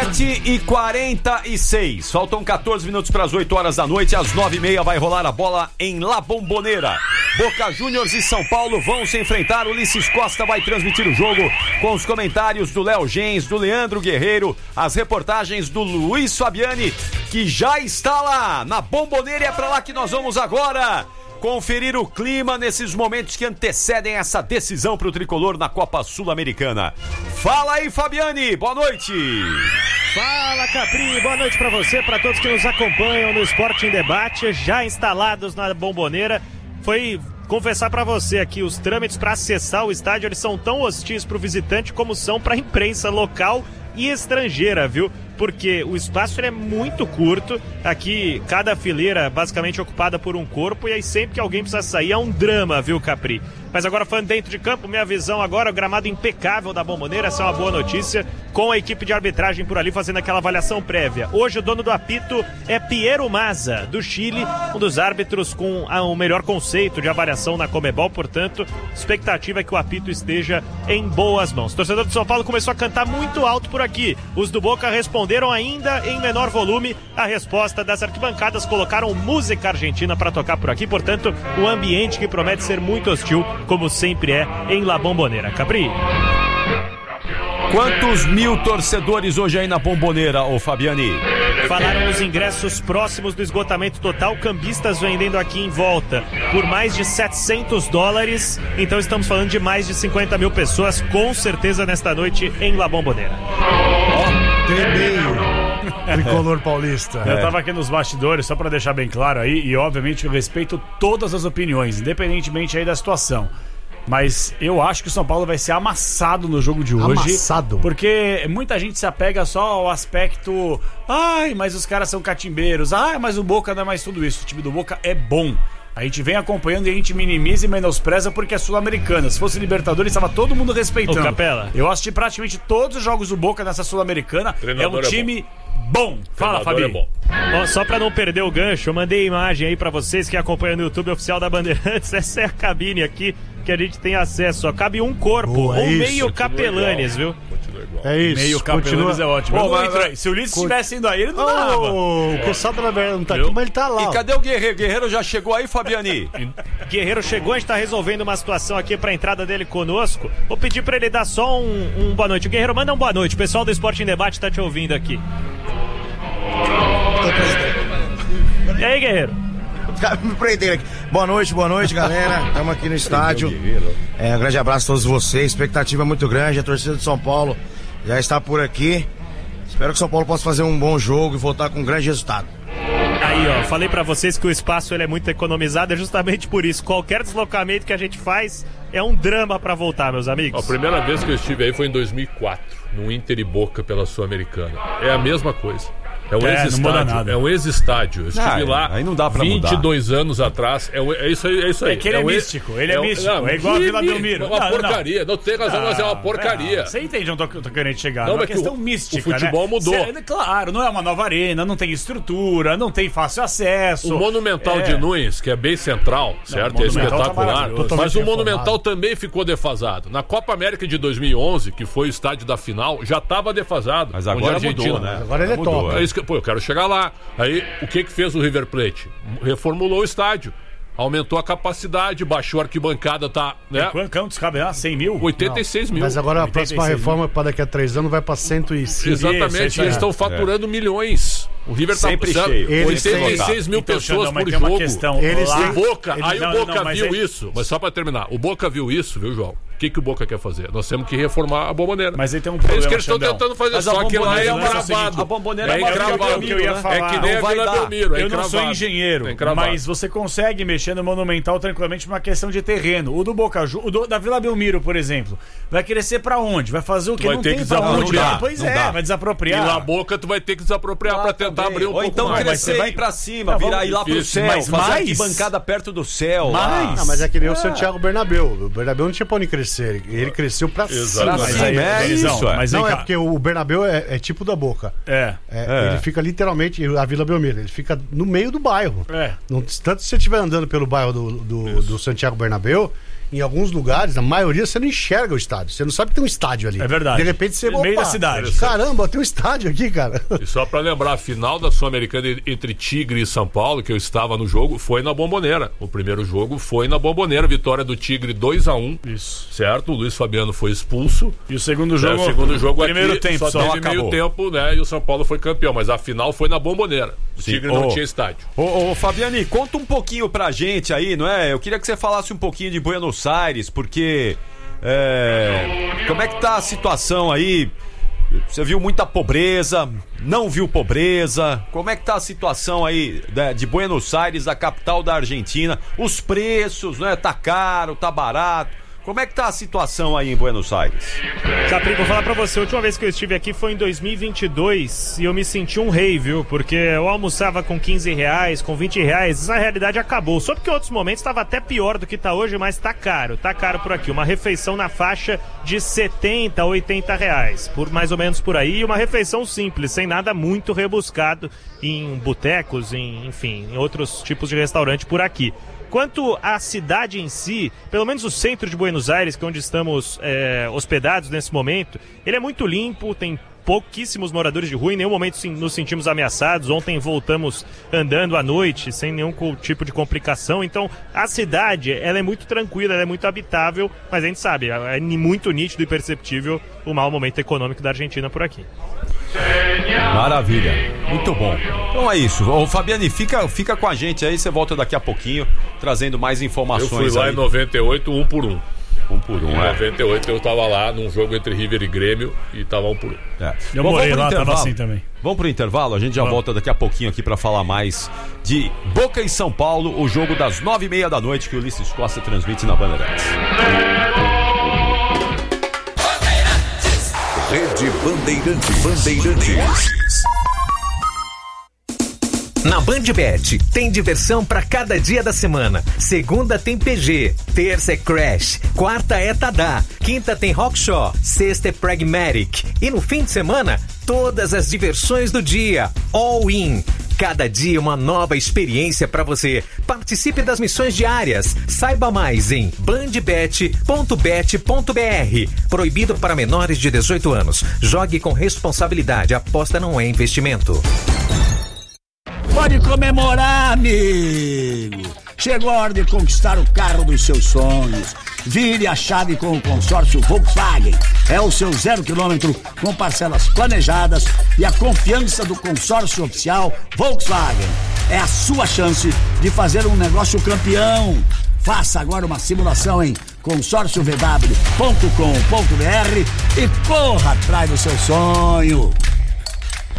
7h46. Faltam 14 minutos para as 8 horas da noite. Às 9h30 vai rolar a bola em La Bombonera. Boca Juniors e São Paulo vão se enfrentar. Ulisses Costa vai transmitir o jogo com os comentários do Léo Gens, do Leandro Guerreiro, as reportagens do Luiz Fabiani, que já está lá na Bombonera. E é para lá que nós vamos agora conferir o clima nesses momentos que antecedem essa decisão para o tricolor na Copa Sul-Americana. Fala aí, Fabiani, boa noite. Fala, Capri, boa noite para você, para todos que nos acompanham no Esporte em Debate, já instalados na Bombonera. Foi confessar para você aqui, os trâmites para acessar o estádio, eles são tão hostis para o visitante como são para a imprensa local e estrangeira, viu? Porque o espaço é muito curto, aqui cada fileira basicamente ocupada por um corpo, e aí sempre que alguém precisa sair é um drama, viu, Capri? Mas agora, falando dentro de campo, minha visão agora, o gramado impecável da Bombonera, essa é uma boa notícia, com a equipe de arbitragem por ali fazendo aquela avaliação prévia. Hoje o dono do apito é Piero Mazza, do Chile, um dos árbitros com o melhor conceito de avaliação na Conmebol, portanto, expectativa é que o apito esteja em boas mãos. O torcedor de São Paulo começou a cantar muito alto por aqui, os do Boca responderam ainda em menor volume. A resposta das arquibancadas, colocaram música argentina para tocar por aqui, portanto, um ambiente que promete ser muito hostil, como sempre é em La Bombonera. Capri? Quantos mil torcedores hoje aí na Bombonera, ô Fabiani? Falaram nos ingressos próximos do esgotamento total, cambistas vendendo aqui em volta por mais de $700, então estamos falando de mais de 50 mil pessoas, com certeza nesta noite em La Bombonera. Tremeio, tricolor paulista. Eu tava aqui nos bastidores, só pra deixar bem claro aí, e obviamente eu respeito todas as opiniões, independentemente aí da situação. Mas eu acho que o São Paulo vai ser amassado no jogo de hoje. Amassado? Porque muita gente se apega só ao aspecto: ai, mas os caras são catimbeiros, ai, mas o Boca não é mais tudo isso. O time do Boca é bom. A gente vem acompanhando e a gente minimiza e menospreza porque é Sul-Americana. Se fosse Libertadores, estava todo mundo respeitando. Ô, Capela. Eu assisti praticamente todos os jogos do Boca nessa Sul-Americana. É um time bom. Fala, Fabi. Bom, só pra não perder o gancho, eu mandei a imagem aí pra vocês que acompanham no YouTube oficial da Bandeirantes. Essa é a cabine aqui que a gente tem acesso. Ó. Cabe um corpo, boa, ou meio capelanes, viu? É isso. Meio capelanes é ótimo. Se o Ulisses estivesse indo aí, ele não dava. O Quesada na verdade não tá aqui, mas ele tá lá. E cadê o Guerreiro? Guerreiro já chegou aí, Fabiani? Guerreiro chegou, a gente tá resolvendo uma situação aqui pra entrada dele conosco. Vou pedir pra ele dar só um boa noite. O Guerreiro, manda um boa noite. O pessoal do Esporte em Debate tá te ouvindo aqui. E aí, Guerreiro? Me prenderam aqui. Boa noite, galera. Estamos aqui no estádio. Um grande abraço a todos vocês. Expectativa muito grande. A torcida de São Paulo já está por aqui. Espero que o São Paulo possa fazer um bom jogo e voltar com um grande resultado. Aí, ó, falei pra vocês que o espaço ele é muito economizado, é justamente por isso. Qualquer deslocamento que a gente faz é um drama pra voltar, meus amigos. A primeira vez que eu estive aí foi em 2004, no Inter e Boca pela Sul-Americana. É a mesma coisa. É um ex-estádio. É um ex-estádio. Eu estive lá aí não dá pra 22 anos atrás. É isso aí. É que ele é místico. Ele é místico. É igual a Vila Belmiro. É uma porcaria. Não tem razão, mas é uma porcaria. Você entende onde eu tô querendo chegar? Não, é uma que questão mística, o futebol mudou. Claro, não é uma nova arena, não tem estrutura, não tem fácil acesso. O Monumental de Nunes, que é bem central, certo? É espetacular. Mas o Monumental também ficou defasado. Na Copa América de 2011, que foi o estádio da final, já estava defasado. Mas agora mudou, né? Agora ele é top. É isso que, eu quero chegar lá. Aí, o que fez o River Plate? Reformulou o estádio. Aumentou a capacidade, baixou a arquibancada, tá, né? Quantos cabe lá? 100 mil? 86 mil. Mas agora a próxima reforma para daqui a 3 anos vai para 105. Exatamente, eles estão faturando milhões. O River tá precisando 86 mil pessoas por jogo. O Boca, o Boca viu isso. Mas só pra terminar, o Boca viu isso, viu, João? O que o Boca quer fazer? Nós temos que reformar a Bombonera. Mas aí tem um problema. É isso que eles estão tentando fazer, mas só que lá é encravado. A Bombonera é encravado. que eu ia falar. É que nem a Vila Belmiro. Eu não sou engenheiro, mas você consegue mexer no Monumental tranquilamente por uma questão de terreno. O do Boca, o da Vila Belmiro, por exemplo, vai crescer pra onde? Vai fazer o que? Não tem pra onde. Pois é, vai desapropriar. E na Boca tu vai ter que desapropriar pra tentar abrir um pouco mais. Ou então crescer e ir pra cima, virar ir lá pro céu, fazer arquibancada perto do céu. Mas é que nem o Santiago Bernabéu. O Bernabéu não tinha pra onde crescer. crescer. Ele cresceu pra cima. Mas não, é porque o Bernabéu é tipo da Boca. Ele fica literalmente, a Vila Belmiro, ele fica no meio do bairro. Tanto se você estiver andando pelo bairro do Santiago Bernabéu, em alguns lugares, na maioria, você não enxerga o estádio. Você não sabe que tem um estádio ali. É verdade. De repente você... No meio da cidade. Caramba, tem um estádio aqui, cara. E só pra lembrar, a final da Sul-Americana entre Tigre e São Paulo, que eu estava no jogo, foi na Bombonera. O primeiro jogo foi na Bombonera. Vitória do Tigre 2-1. Isso. Certo? O Luiz Fabiano foi expulso. E o segundo jogo... O segundo jogo primeiro aqui tempo só teve meio tempo, né? E o São Paulo foi campeão. Mas a final foi na Bombonera. O Tigre não tinha estádio. Ô, Fabiani, conta um pouquinho pra gente aí, não é? Eu queria que você falasse um pouquinho de Buenos Aires, porque como é que tá a situação aí? Você viu muita pobreza, não viu pobreza? Como é que tá a situação aí de Buenos Aires, a capital da Argentina? Os preços, né? Tá caro, tá barato? Como é que tá a situação aí em Buenos Aires? Capri, vou falar pra você, a última vez que eu estive aqui foi em 2022 e eu me senti um rei, viu? Porque eu almoçava com R$15, com R$20, essa realidade acabou. Só porque em outros momentos estava até pior do que tá hoje, mas tá caro por aqui. Uma refeição na faixa de R$70 a R$80, por mais ou menos por aí, e uma refeição simples, sem nada muito rebuscado em botecos, enfim, em outros tipos de restaurante por aqui. Quanto à cidade em si, pelo menos o centro de Buenos Aires, que é onde estamos hospedados nesse momento, ele é muito limpo, tem pouquíssimos moradores de rua, em nenhum momento nos sentimos ameaçados. Ontem voltamos andando à noite, sem nenhum tipo de complicação. Então, a cidade, ela é muito tranquila, ela é muito habitável, mas a gente sabe, é muito nítido e perceptível o mau momento econômico da Argentina por aqui. Maravilha, muito bom. Então é isso, ô Fabiani, fica com a gente aí, você volta daqui a pouquinho trazendo mais informações. Eu fui lá aí. Em 98, 1 por 1. 1 por 1, em 98 eu tava lá num jogo entre River e Grêmio e tava 1 por 1. Eu morei lá, tava assim também. Vamos pro intervalo, a gente já volta daqui a pouquinho aqui pra falar mais de Boca e São Paulo, o jogo das 9h30 da noite que o Ulisses Costa transmite na Bandeirantes. Rede Bandeirantes. Na BandBet tem diversão pra cada dia da semana. Segunda tem PG, terça é Crash, quarta é Tadá, quinta tem Rockshaw, sexta é Pragmatic e no fim de semana todas as diversões do dia, all in. Cada dia uma nova experiência para você. Participe das missões diárias. Saiba mais em bandbet.bet.br. Proibido para menores de 18 anos. Jogue com responsabilidade. Aposta não é investimento. Pode comemorar, amigo! Chegou a hora de conquistar o carro dos seus sonhos. Vire a chave com o consórcio Volkswagen. É o seu 0 km com parcelas planejadas e a confiança do consórcio oficial Volkswagen. É a sua chance de fazer um negócio campeão. Faça agora uma simulação em consórciovw.com.br e corra atrás do seu sonho.